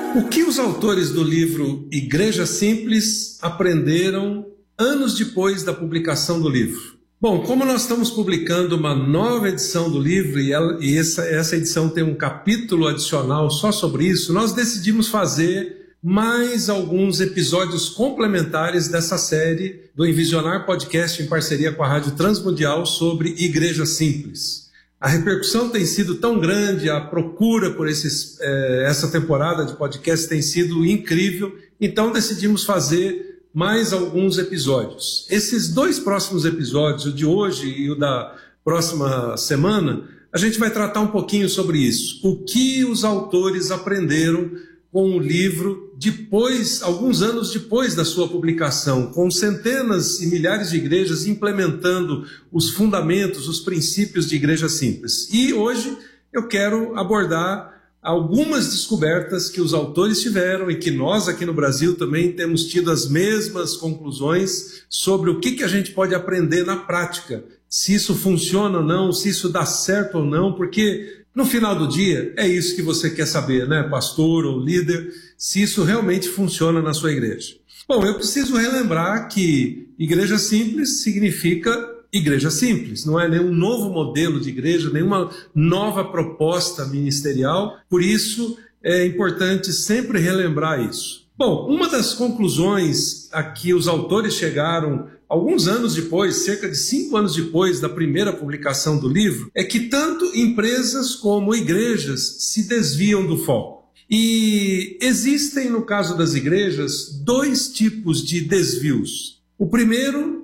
O que os autores do livro Igreja Simples aprenderam anos depois da publicação do livro? Bom, como nós estamos publicando uma nova edição do livro e essa edição tem um capítulo adicional só sobre isso, nós decidimos fazer mais alguns episódios complementares dessa série do Envisionar Podcast em parceria com a Rádio Transmundial sobre Igreja Simples. A repercussão tem sido tão grande, a procura por essa temporada de podcast tem sido incrível, então decidimos fazer mais alguns episódios. Esses dois próximos episódios, o de hoje e o da próxima semana, a gente vai tratar um pouquinho sobre isso. O que os autores aprenderam com o livro alguns anos depois da sua publicação, com centenas e milhares de igrejas implementando os fundamentos, os princípios de Igreja Simples. E hoje eu quero abordar algumas descobertas que os autores tiveram e que nós aqui no Brasil também temos tido as mesmas conclusões sobre o que a gente pode aprender na prática, se isso funciona ou não, se isso dá certo ou não, porque no final do dia é isso que você quer saber, né, pastor ou líder, se isso realmente funciona na sua igreja. Bom, eu preciso relembrar que Igreja Simples significa Igreja Simples, não é nenhum novo modelo de igreja, nenhuma nova proposta ministerial, por isso é importante sempre relembrar isso. Bom, uma das conclusões a que os autores chegaram alguns anos depois, cerca de 5 anos depois da primeira publicação do livro, é que tanto empresas como igrejas se desviam do foco. E existem, no caso das igrejas, 2 tipos de desvios. O primeiro,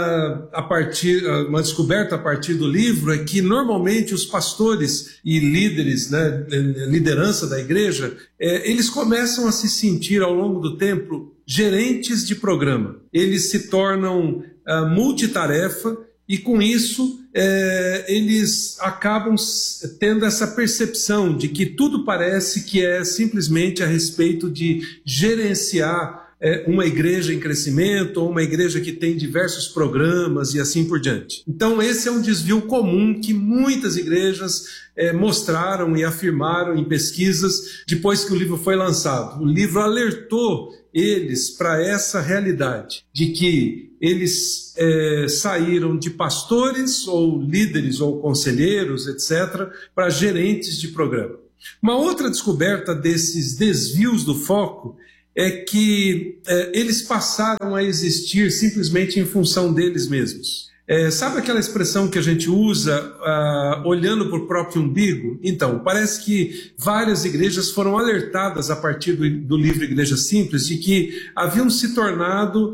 uma descoberta a partir do livro, é que normalmente os pastores e líderes, né, liderança da igreja, eles começam a se sentir ao longo do tempo gerentes de programa. Eles se tornam multitarefa e com isso eles acabam tendo essa percepção de que tudo parece que é simplesmente a respeito de gerenciar uma igreja em crescimento ou uma igreja que tem diversos programas e assim por diante. Então esse é um desvio comum que muitas igrejas mostraram e afirmaram em pesquisas depois que o livro foi lançado. O livro alertou eles para essa realidade de que eles saíram de pastores ou líderes ou conselheiros, etc., para gerentes de programa. Uma outra descoberta desses desvios do foco é que eles passaram a existir simplesmente em função deles mesmos. Sabe aquela expressão que a gente usa olhando para o próprio umbigo? Então, parece que várias igrejas foram alertadas a partir do livro Igreja Simples de que haviam se tornado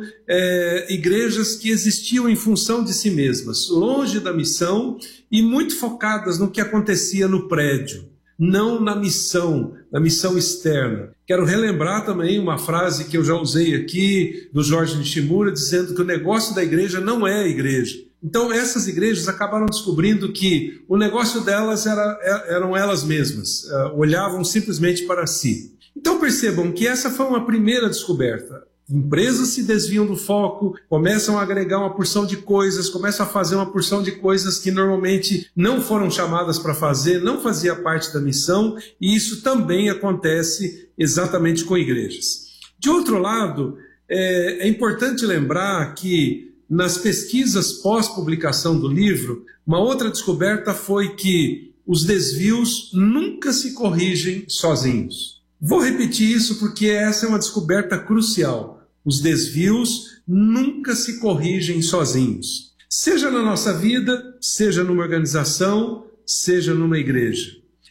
igrejas que existiam em função de si mesmas, longe da missão e muito focadas no que acontecia no prédio, não na missão externa. Quero relembrar também uma frase que eu já usei aqui, do Jorge Nishimura, dizendo que o negócio da igreja não é a igreja. Então essas igrejas acabaram descobrindo que o negócio delas eram elas mesmas, olhavam simplesmente para si. Então percebam que essa foi uma primeira descoberta. Empresas se desviam do foco, começam a agregar uma porção de coisas, começam a fazer uma porção de coisas que normalmente não foram chamadas para fazer, não fazia parte da missão, e isso também acontece exatamente com igrejas. De outro lado, é importante lembrar que nas pesquisas pós-publicação do livro, uma outra descoberta foi que os desvios nunca se corrigem sozinhos. Vou repetir isso porque essa é uma descoberta crucial. Os desvios nunca se corrigem sozinhos. Seja na nossa vida, seja numa organização, seja numa igreja.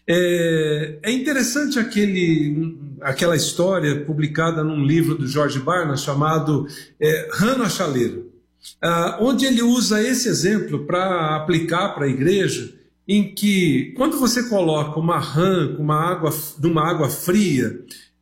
É interessante aquela história publicada num livro do George Barna chamado Rã na Chaleira, onde ele usa esse exemplo para aplicar para a igreja, em que quando você coloca uma rã numa água fria,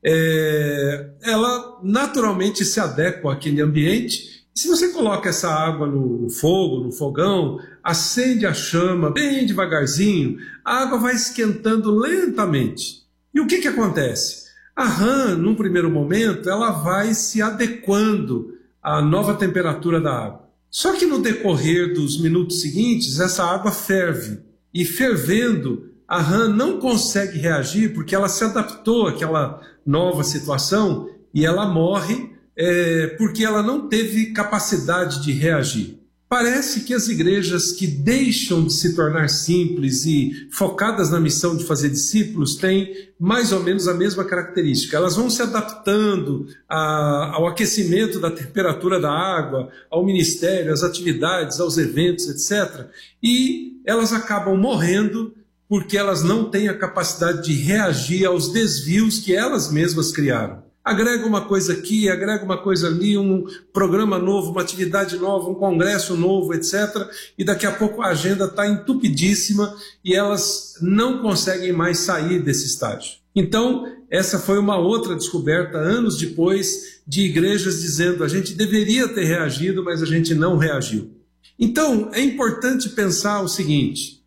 ela naturalmente se adequa àquele ambiente. Se você coloca essa água no fogo, no fogão, acende a chama bem devagarzinho, a água vai esquentando lentamente. E o que acontece? A rã, num primeiro momento, ela vai se adequando à nova temperatura da água. Só que no decorrer dos minutos seguintes, essa água ferve. E fervendo, a rã não consegue reagir porque ela se adaptou àquela nova situação e ela morre porque ela não teve capacidade de reagir. Parece que as igrejas que deixam de se tornar simples e focadas na missão de fazer discípulos têm mais ou menos a mesma característica. Elas vão se adaptando ao aquecimento da temperatura da água, ao ministério, às atividades, aos eventos, etc. E elas acabam morrendo porque elas não têm a capacidade de reagir aos desvios que elas mesmas criaram. Agrega uma coisa aqui, agrega uma coisa ali, um programa novo, uma atividade nova, um congresso novo, etc. E daqui a pouco a agenda está entupidíssima e elas não conseguem mais sair desse estágio. Então, essa foi uma outra descoberta, anos depois, de igrejas dizendo: a gente deveria ter reagido, mas a gente não reagiu. Então, é importante pensar o seguinte: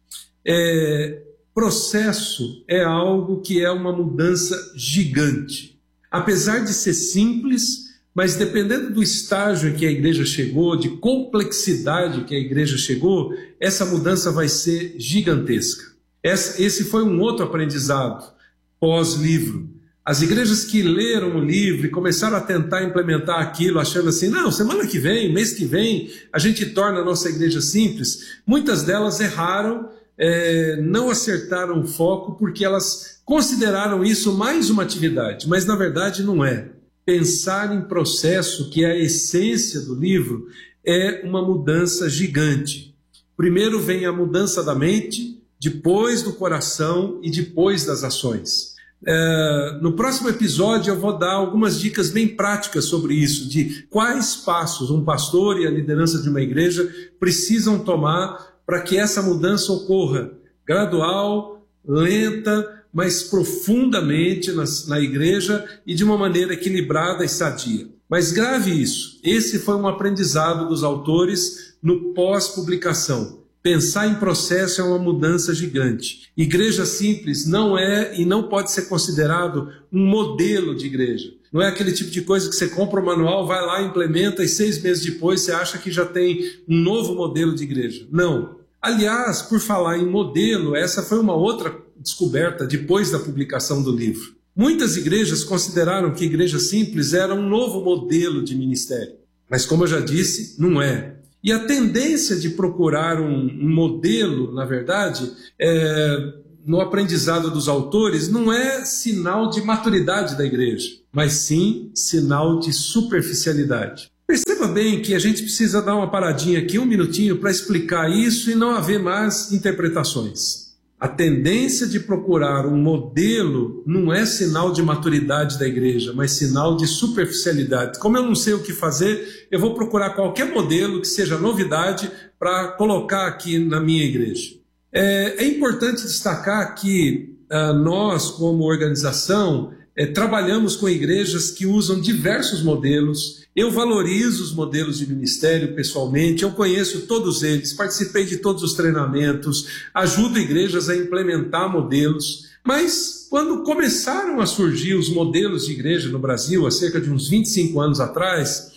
processo é algo que é uma mudança gigante. Apesar de ser simples, mas dependendo do estágio em que a igreja chegou, de complexidade que a igreja chegou, essa mudança vai ser gigantesca. Esse foi um outro aprendizado pós-livro. As igrejas que leram o livro e começaram a tentar implementar aquilo, achando assim: não, semana que vem, mês que vem, a gente torna a nossa igreja simples, muitas delas erraram, não acertaram o foco porque elas consideraram isso mais uma atividade, mas na verdade não é. Pensar em processo, que é a essência do livro, é uma mudança gigante. Primeiro vem a mudança da mente, depois do coração e depois das ações. No próximo episódio eu vou dar algumas dicas bem práticas sobre isso, de quais passos um pastor e a liderança de uma igreja precisam tomar para que essa mudança ocorra gradual, lenta, mas profundamente na igreja e de uma maneira equilibrada e sadia. Mas grave isso, esse foi um aprendizado dos autores no pós-publicação. Pensar em processo é uma mudança gigante. Igreja simples não é e não pode ser considerado um modelo de igreja. Não é aquele tipo de coisa que você compra o manual, vai lá, implementa e 6 meses depois você acha que já tem um novo modelo de igreja. Não. Aliás, por falar em modelo, essa foi uma outra descoberta depois da publicação do livro. Muitas igrejas consideraram que igreja simples era um novo modelo de ministério. Mas como eu já disse, não é. E a tendência de procurar um modelo, na verdade, no aprendizado dos autores, não é sinal de maturidade da igreja, mas sim sinal de superficialidade. Perceba bem que a gente precisa dar uma paradinha aqui, um minutinho, para explicar isso e não haver más interpretações. A tendência de procurar um modelo não é sinal de maturidade da igreja, mas sinal de superficialidade. Como eu não sei o que fazer, eu vou procurar qualquer modelo que seja novidade para colocar aqui na minha igreja. É importante destacar que nós, como organização, trabalhamos com igrejas que usam diversos modelos. Eu valorizo os modelos de ministério pessoalmente, eu conheço todos eles, participei de todos os treinamentos, ajudo igrejas a implementar modelos. Mas quando começaram a surgir os modelos de igreja no Brasil, há cerca de uns 25 anos atrás,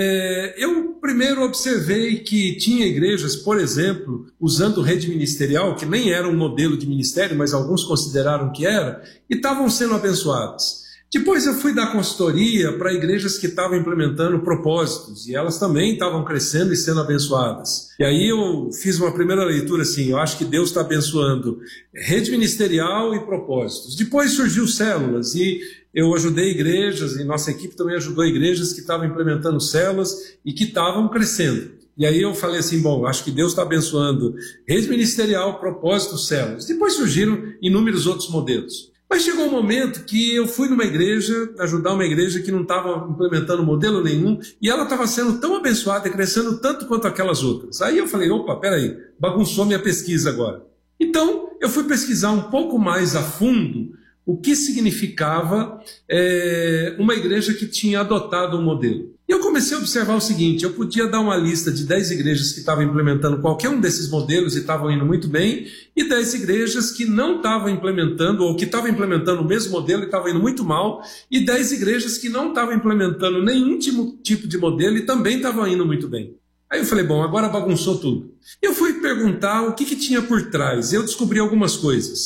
eu primeiro observei que tinha igrejas, por exemplo, usando rede ministerial, que nem era um modelo de ministério, mas alguns consideraram que era, e estavam sendo abençoadas. Depois eu fui dar consultoria para igrejas que estavam implementando propósitos, e elas também estavam crescendo e sendo abençoadas. E aí eu fiz uma primeira leitura assim: eu acho que Deus está abençoando rede ministerial e propósitos. Depois surgiu células, e eu ajudei igrejas, e nossa equipe também ajudou igrejas que estavam implementando células e que estavam crescendo. E aí eu falei assim: bom, acho que Deus está abençoando rede ministerial, propósitos, células. Depois surgiram inúmeros outros modelos. Mas chegou um momento que eu fui numa igreja, ajudar uma igreja que não estava implementando modelo nenhum, e ela estava sendo tão abençoada e crescendo tanto quanto aquelas outras. Aí eu falei: opa, peraí, bagunçou minha pesquisa agora. Então eu fui pesquisar um pouco mais a fundo o que significava uma igreja que tinha adotado um modelo. E eu comecei a observar o seguinte: eu podia dar uma lista de 10 igrejas que estavam implementando qualquer um desses modelos e estavam indo muito bem, e 10 igrejas que não estavam implementando, ou que estavam implementando o mesmo modelo e estavam indo muito mal, e 10 igrejas que não estavam implementando nenhum tipo de modelo e também estavam indo muito bem. Aí eu falei: bom, agora bagunçou tudo. Eu fui perguntar o que tinha por trás, eu descobri algumas coisas.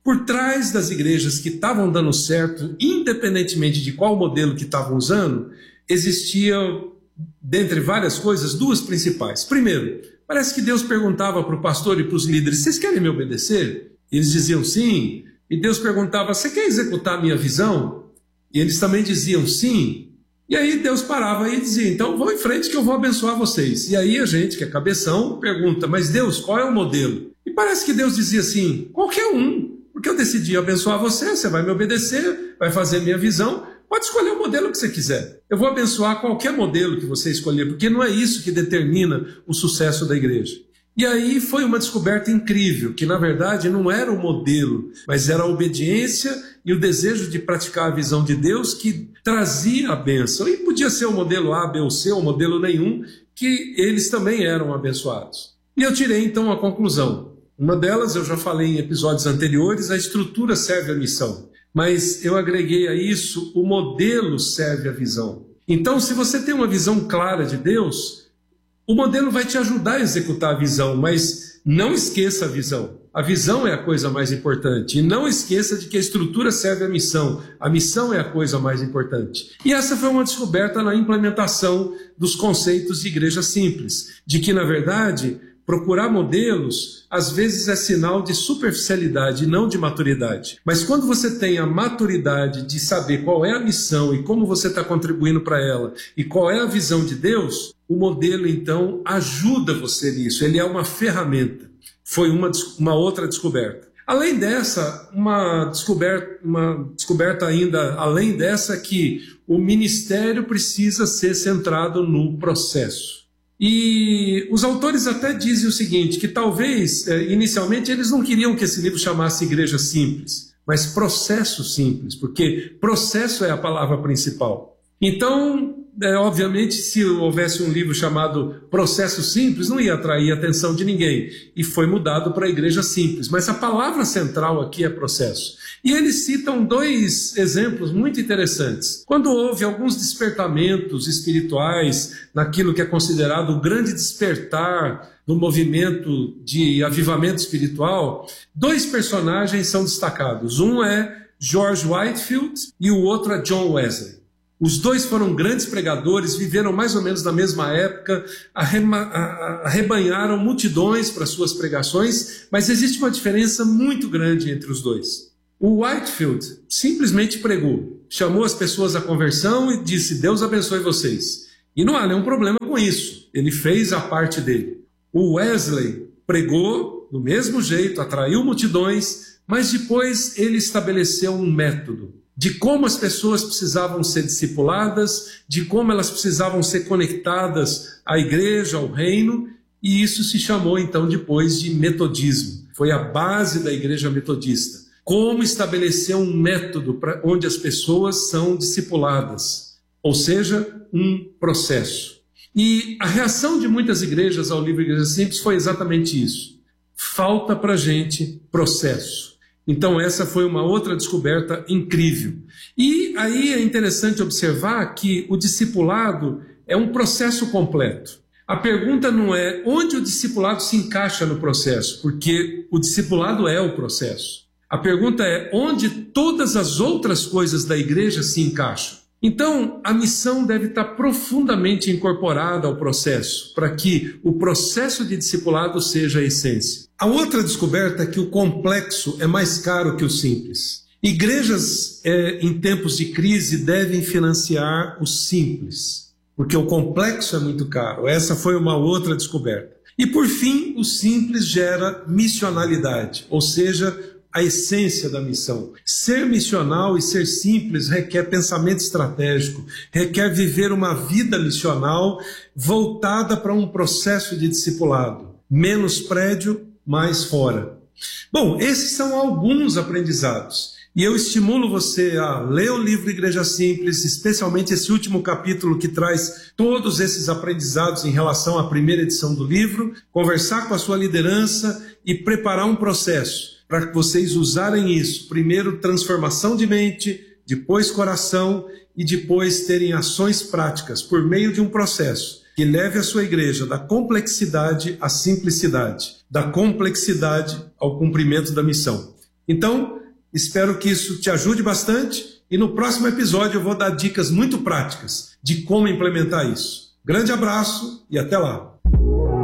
Por trás das igrejas que estavam dando certo, independentemente de qual modelo que estavam usando, existiam, dentre várias coisas, duas principais. Primeiro, parece que Deus perguntava para o pastor e para os líderes: vocês querem me obedecer? Eles diziam sim. E Deus perguntava: você quer executar a minha visão? E eles também diziam sim. E aí Deus parava e dizia: então vão em frente que eu vou abençoar vocês. E aí a gente, que é cabeção, pergunta: mas Deus, qual é o modelo? E parece que Deus dizia assim: qualquer um. Porque eu decidi abençoar você, você vai me obedecer, vai fazer minha visão, pode escolher o modelo que você quiser. Eu vou abençoar qualquer modelo que você escolher, porque não é isso que determina o sucesso da igreja. E aí foi uma descoberta incrível, que na verdade não era o modelo, mas era a obediência e o desejo de praticar a visão de Deus que trazia a bênção. E podia ser o modelo A, B ou C, ou modelo nenhum, que eles também eram abençoados. E eu tirei então a conclusão. Uma delas, eu já falei em episódios anteriores, a estrutura serve à missão. Mas eu agreguei a isso, o modelo serve à visão. Então, se você tem uma visão clara de Deus, o modelo vai te ajudar a executar a visão, mas não esqueça a visão. A visão é a coisa mais importante. E não esqueça de que a estrutura serve à missão. A missão é a coisa mais importante. E essa foi uma descoberta na implementação dos conceitos de igreja simples. De que, na verdade, procurar modelos, às vezes, é sinal de superficialidade, não de maturidade. Mas quando você tem a maturidade de saber qual é a missão e como você está contribuindo para ela, e qual é a visão de Deus, o modelo, então, ajuda você nisso. Ele é uma ferramenta. Foi uma outra descoberta. Além dessa, uma descoberta ainda, além dessa, que o ministério precisa ser centrado no processo. E os autores até dizem o seguinte, que talvez, inicialmente, eles não queriam que esse livro chamasse Igreja Simples, mas Processo Simples, porque processo é a palavra principal. Então, obviamente, se houvesse um livro chamado Processo Simples, não ia atrair a atenção de ninguém, e foi mudado para Igreja Simples, mas a palavra central aqui é processo. E eles citam dois exemplos muito interessantes. Quando houve alguns despertamentos espirituais, naquilo que é considerado o grande despertar do movimento de avivamento espiritual, dois personagens são destacados. Um é George Whitefield e o outro é John Wesley. Os dois foram grandes pregadores, viveram mais ou menos na mesma época, arrebanharam multidões para suas pregações, mas existe uma diferença muito grande entre os dois. O Whitefield simplesmente pregou, chamou as pessoas à conversão e disse: Deus abençoe vocês. E não há nenhum problema com isso, ele fez a parte dele. O Wesley pregou do mesmo jeito, atraiu multidões, mas depois ele estabeleceu um método de como as pessoas precisavam ser discipuladas, de como elas precisavam ser conectadas à igreja, ao reino, e isso se chamou então depois de metodismo. Foi a base da igreja metodista. Como estabelecer um método para onde as pessoas são discipuladas, ou seja, um processo. E a reação de muitas igrejas ao livro Igreja Simples foi exatamente isso. Falta para a gente processo. Então essa foi uma outra descoberta incrível. E aí é interessante observar que o discipulado é um processo completo. A pergunta não é onde o discipulado se encaixa no processo, porque o discipulado é o processo. A pergunta é onde todas as outras coisas da igreja se encaixam. Então, a missão deve estar profundamente incorporada ao processo, para que o processo de discipulado seja a essência. A outra descoberta é que o complexo é mais caro que o simples. Igrejas, em tempos de crise, devem financiar o simples, porque o complexo é muito caro. Essa foi uma outra descoberta. E, por fim, o simples gera missionalidade, ou seja, a essência da missão. Ser missional e ser simples requer pensamento estratégico, requer viver uma vida missional voltada para um processo de discipulado. Menos prédio, mais fora. Bom, esses são alguns aprendizados. E eu estimulo você a ler o livro Igreja Simples, especialmente esse último capítulo que traz todos esses aprendizados em relação à primeira edição do livro, conversar com a sua liderança e preparar um processo para que vocês usarem isso. Primeiro, transformação de mente, depois coração e depois terem ações práticas por meio de um processo que leve a sua igreja da complexidade à simplicidade, da complexidade ao cumprimento da missão. Então, espero que isso te ajude bastante e no próximo episódio eu vou dar dicas muito práticas de como implementar isso. Grande abraço e até lá!